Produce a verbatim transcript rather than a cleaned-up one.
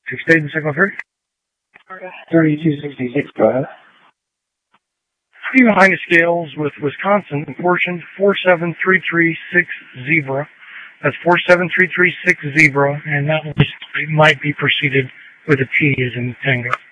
State and signal three. thirty-two sixty-six, go ahead. Speed behind the scales with Wisconsin, portion four seven three three six Zebra. That's four seven three three six Zebra, and that was, it might be preceded with a T as in Tango.